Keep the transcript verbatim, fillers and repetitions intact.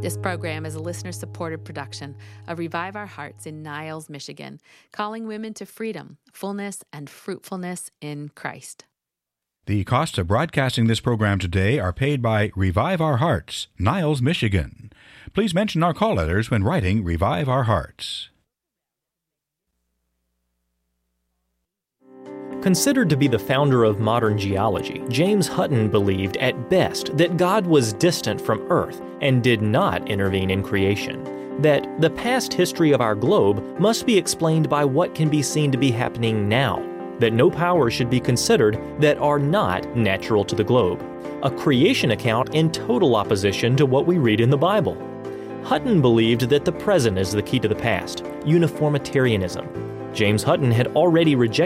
This program is a listener-supported production of Revive Our Hearts in Niles, Michigan, calling women to freedom, fullness, and fruitfulness in Christ. The costs of broadcasting this program today are paid by Revive Our Hearts, Niles, Michigan. Please mention our call letters when writing Revive Our Hearts. Considered to be the founder of modern geology, James Hutton believed at best that God was distant from Earth and did not intervene in creation. That the past history of our globe must be explained by what can be seen to be happening now. That no powers should be considered that are not natural to the globe. A creation account in total opposition to what we read in the Bible. Hutton believed that the present is the key to the past, uniformitarianism. James Hutton had already rejected